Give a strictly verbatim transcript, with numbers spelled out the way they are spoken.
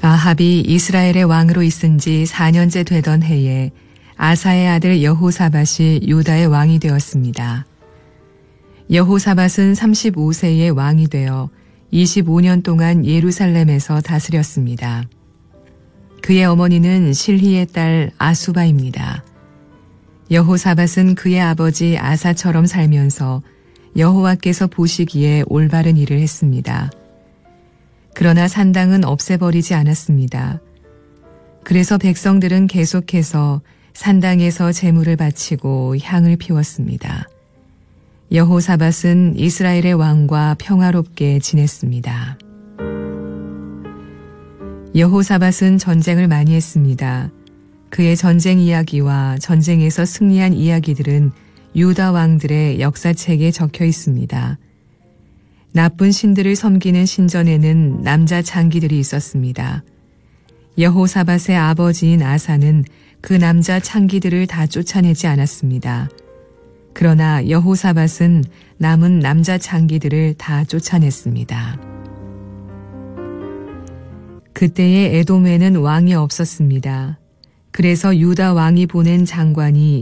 아합이 이스라엘의 왕으로 있은 지 사 년째 되던 해에 아사의 아들 여호사밧이 유다의 왕이 되었습니다. 여호사밧은 서른다섯 세에 왕이 되어 이십오 년 동안 예루살렘에서 다스렸습니다. 그의 어머니는 실히의 딸 아수바입니다. 여호사밧은 그의 아버지 아사처럼 살면서 여호와께서 보시기에 올바른 일을 했습니다. 그러나 산당은 없애버리지 않았습니다. 그래서 백성들은 계속해서 산당에서 제물을 바치고 향을 피웠습니다. 여호사밧은 이스라엘의 왕과 평화롭게 지냈습니다. 여호사밧은 전쟁을 많이 했습니다. 그의 전쟁 이야기와 전쟁에서 승리한 이야기들은 유다 왕들의 역사책에 적혀 있습니다. 나쁜 신들을 섬기는 신전에는 남자 창기들이 있었습니다. 여호사밧의 아버지인 아사는 그 남자 창기들을 다 쫓아내지 않았습니다. 그러나 여호사밧은 남은 남자 창기들을 다 쫓아냈습니다. 그때의 에돔에는 왕이 없었습니다. 그래서 유다 왕이 보낸 장관이